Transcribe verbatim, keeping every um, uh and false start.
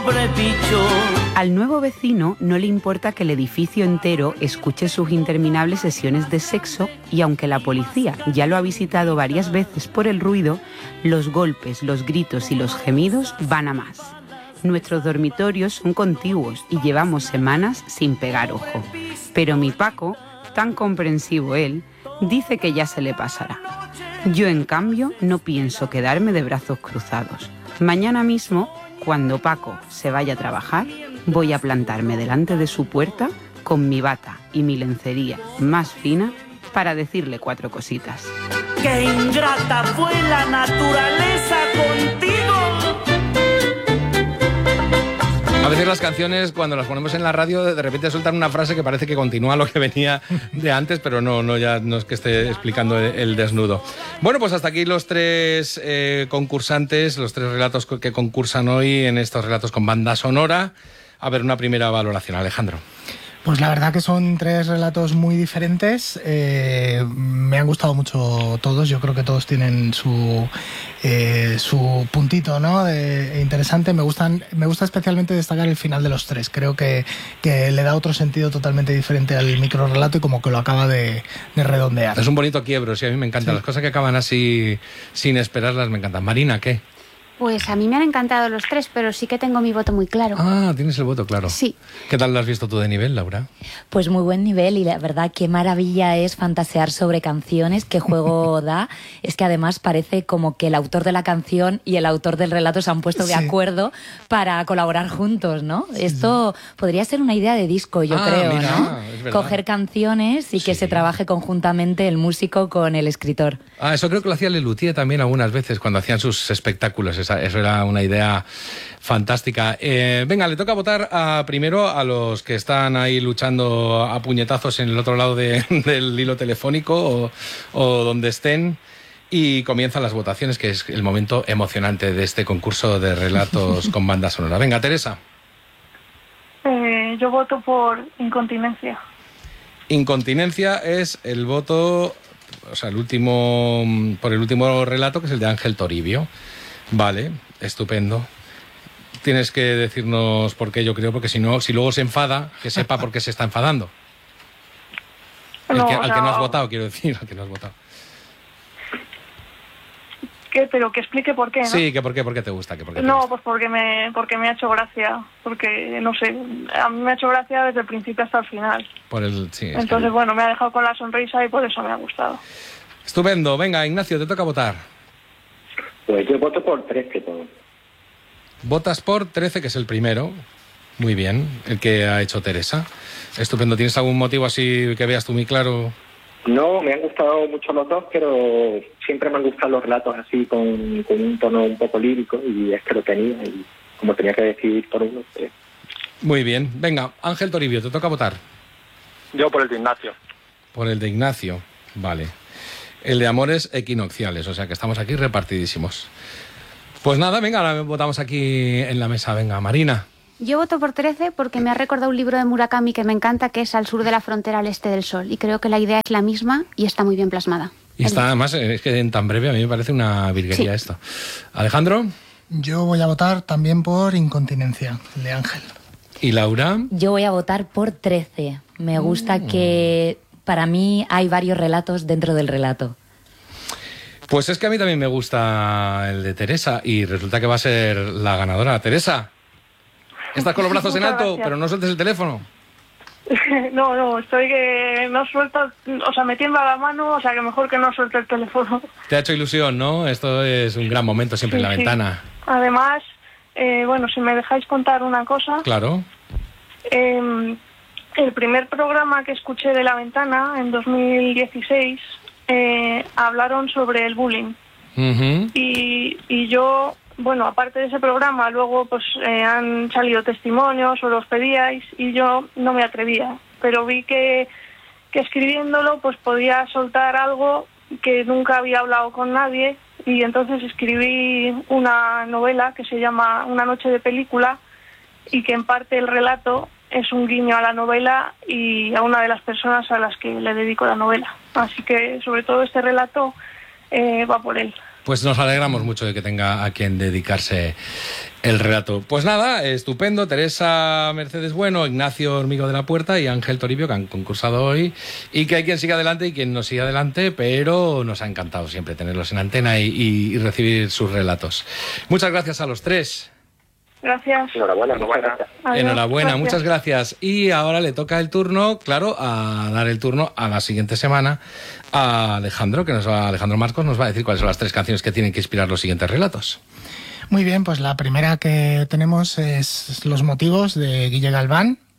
Al nuevo vecino no le importa que el edificio entero escuche sus interminables sesiones de sexo y aunque la policía ya lo ha visitado varias veces por el ruido, los golpes, los gritos y los gemidos van a más. Nuestros dormitorios son contiguos y llevamos semanas sin pegar ojo. Pero mi Paco, tan comprensivo él, dice que ya se le pasará. Yo, en cambio, no pienso quedarme de brazos cruzados. Mañana mismo, cuando Paco se vaya a trabajar, voy a plantarme delante de su puerta con mi bata y mi lencería más fina para decirle cuatro cositas. ¡Qué ingrata fue la naturaleza contigo! A veces las canciones, cuando las ponemos en la radio, de repente sueltan una frase que parece que continúa lo que venía de antes, pero no, no, ya no es que esté explicando el desnudo. Bueno, pues hasta aquí los tres eh, concursantes, los tres relatos que concursan hoy en estos relatos con banda sonora. A ver, una primera valoración, Alejandro. Pues la verdad que son tres relatos muy diferentes. Eh, me han gustado mucho todos. Yo creo que todos tienen su eh, su puntito, ¿no? De, interesante. Me gustan, me gusta especialmente destacar el final de los tres. Creo que, que le da otro sentido totalmente diferente al microrrelato y como que lo acaba de, de redondear. Es un bonito quiebro, sí, a mí me encantan. Sí. Las cosas que acaban así sin esperarlas me encantan. Marina, ¿qué? Pues a mí me han encantado los tres, pero sí que tengo mi voto muy claro. Ah, tienes el voto claro. Sí. ¿Qué tal lo has visto tú de nivel, Laura? Pues muy buen nivel y la verdad qué maravilla es fantasear sobre canciones, qué juego da. Es que además parece como que el autor de la canción y el autor del relato se han puesto de sí. acuerdo para colaborar juntos, ¿no? Sí, Esto sí. podría ser una idea de disco, yo ah, creo, mira, ¿no? Coger canciones y sí. que se trabaje conjuntamente el músico con el escritor. Ah, eso creo que lo hacía Lelutier también algunas veces cuando hacían sus espectáculos. Esa, eso era una idea fantástica. Eh, venga, le toca votar a, primero a los que están ahí luchando a puñetazos en el otro lado de, del hilo telefónico o, o donde estén. Y comienzan las votaciones, que es el momento emocionante de este concurso de relatos con banda sonora. Venga, Teresa. Eh, yo voto por incontinencia. Incontinencia es el voto, o sea, el último, por el último relato, que es el de Ángel Toribio. Vale, estupendo. Tienes que decirnos por qué, yo creo, porque si no, si luego se enfada, que sepa por qué se está enfadando. El no, que, al no. que no has votado, quiero decir, al que no has votado. ¿Qué? Pero que explique por qué, ¿no? Sí, que por qué, por qué te gusta. Que por qué te no, gusta. pues porque me, porque me ha hecho gracia. Porque, no sé, a mí me ha hecho gracia desde el principio hasta el final. Por el, sí, Entonces, que... bueno, me ha dejado con la sonrisa y por eso me ha gustado. Estupendo. Venga, Ignacio, te toca votar. Pues yo voto por trece. Por... Votas por trece, que es el primero. Muy bien, el que ha hecho Teresa. Estupendo. ¿Tienes algún motivo así que veas tú muy claro? No, me han gustado mucho los dos, pero siempre me han gustado los relatos así con, con un tono un poco lírico y es que lo tenía y como tenía que decidir por uno. Pues... Muy bien. Venga, Ángel Toribio, te toca votar. Yo por el de Ignacio. Por el de Ignacio, vale. El de Amores Equinocciales, o sea que estamos aquí repartidísimos. Pues nada, venga, ahora votamos aquí en la mesa. Venga, Marina. Yo voto por trece porque me ha recordado un libro de Murakami que me encanta, que es Al sur de la frontera, al este del sol. Y creo que la idea es la misma y está muy bien plasmada. Y está, además, es que en tan breve a mí me parece una virguería sí. esto. Alejandro. Yo voy a votar también por Incontinencia, el de Ángel. ¿Y Laura? Yo voy a votar por trece. Me gusta mm. que para mí hay varios relatos dentro del relato. Pues es que a mí también me gusta el de Teresa y resulta que va a ser la ganadora. Teresa. Estás con los brazos en alto, gracias. Pero no sueltes el teléfono. No, no, estoy que no suelto, o sea, me tiembla la mano, o sea, que mejor que no suelte el teléfono. Te ha hecho ilusión, ¿no? Esto es un gran momento siempre sí, en la sí. ventana. Además, eh, bueno, si me dejáis contar una cosa. Claro. Eh, el primer programa que escuché de La Ventana, en dos mil dieciséis, eh, hablaron sobre el bullying. Uh-huh. Y, y yo... Bueno, aparte de ese programa, luego pues eh, han salido testimonios o los pedíais y yo no me atrevía, pero vi que, que escribiéndolo pues podía soltar algo que nunca había hablado con nadie y entonces escribí una novela que se llama Una noche de película y que en parte el relato es un guiño a la novela y a una de las personas a las que le dedico la novela. Así que sobre todo este relato eh, va por él. Pues nos alegramos mucho de que tenga a quien dedicarse el relato. Pues nada, estupendo. Teresa Mercedes Bueno, Ignacio Hormigo de la Puerta y Ángel Toribio, que han concursado hoy, y que hay quien siga adelante y quien no siga adelante, pero nos ha encantado siempre tenerlos en antena y, y, y recibir sus relatos. Muchas gracias a los tres. Gracias. Enhorabuena, enhorabuena. Adiós. Enhorabuena, Gracias. muchas gracias. Y ahora le toca el turno, claro, a dar el turno a la siguiente semana a Alejandro, que nos va, Alejandro Marcos nos va a decir cuáles son las tres canciones que tienen que inspirar los siguientes relatos. Muy bien, pues la primera que tenemos es Los motivos, de Guille Galván,